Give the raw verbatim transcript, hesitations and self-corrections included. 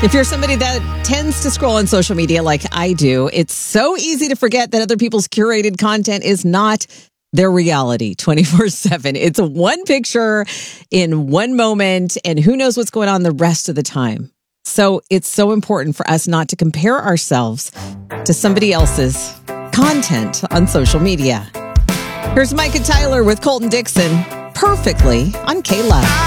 If you're somebody that tends to scroll on social media like I do, it's so easy to forget that other people's curated content is not their reality twenty-four seven. It's one picture in one moment, and who knows what's going on the rest of the time. So it's so important for us not to compare ourselves to somebody else's content on social media. Here's Micah Tyler with Colton Dixon, perfectly on K-Love.